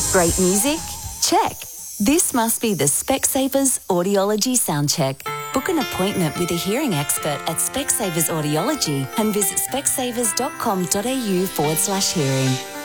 Great music? Check. This must be the Specsavers Audiology Soundcheck. Book an appointment with a hearing expert at Specsavers Audiology and visit specsavers.com.au/hearing.